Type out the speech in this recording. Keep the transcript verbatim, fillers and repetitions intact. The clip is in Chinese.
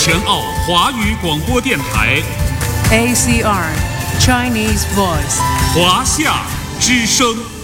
全澳华语广播电台 A C R Chinese Voice 华夏之声。